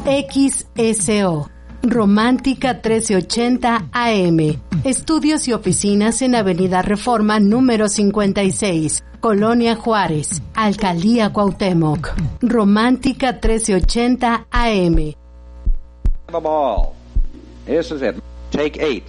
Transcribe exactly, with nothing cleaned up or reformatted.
X S O. Romántica trece ochenta A M. Estudios y oficinas en Avenida Reforma número cincuenta y seis, Colonia Juárez, Alcaldía Cuauhtémoc. Romántica trece ochenta A M. The ball. This is it. Take eight.